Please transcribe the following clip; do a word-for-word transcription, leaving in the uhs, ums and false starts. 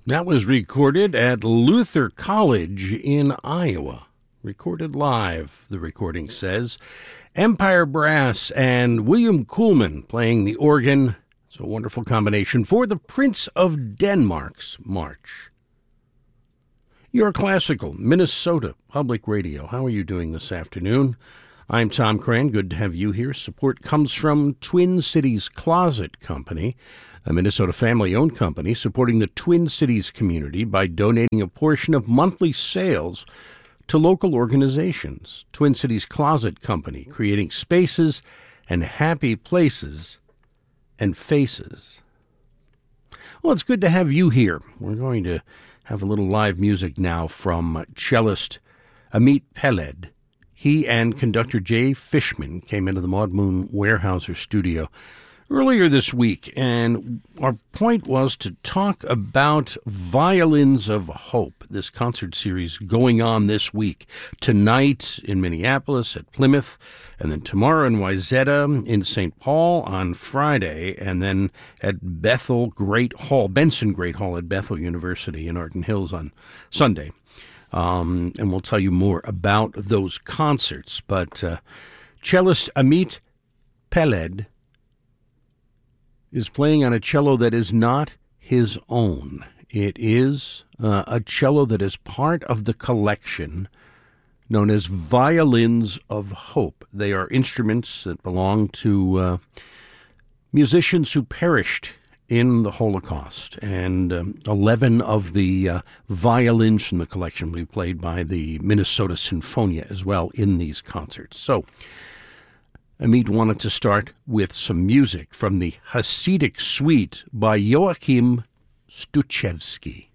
That was recorded at Luther College in Iowa. Recorded live, the recording says. Empire Brass and William Kuhlman playing the organ. It's a wonderful combination for the Prince of Denmark's March. Your Classical, Minnesota Public Radio. How are you doing this afternoon? I'm Tom Cran. Good to have you here. Support comes from Twin Cities Closet Company, a Minnesota family-owned company supporting the Twin Cities community by donating a portion of monthly sales to local organizations. Twin Cities Closet Company, creating spaces and happy places and faces. Well, it's good to have you here. We're going to have a little live music now from cellist Amit Peled. He and conductor Jay Fishman came into the Maud Moon Weyerhaeuser studio earlier this week, and our point was to talk about Violins of Hope, this concert series going on this week. Tonight in Minneapolis at Plymouth, and then tomorrow in Wayzata, in Saint Paul on Friday, and then at Bethel Great Hall, Benson Great Hall at Bethel University in Arden Hills on Sunday. Um, and we'll tell you more about those concerts. But uh, cellist Amit Peled is playing on a cello that is not his own. It is uh, a cello that is part of the collection known as Violins of Hope. They are instruments that belong to uh, musicians who perished in the Holocaust, and um, eleven of the uh, violins from the collection will be played by the Minnesota Sinfonia as well in these concerts. So Amit wanted to start with some music from the Hasidic Suite by Joachim Stuchevsky.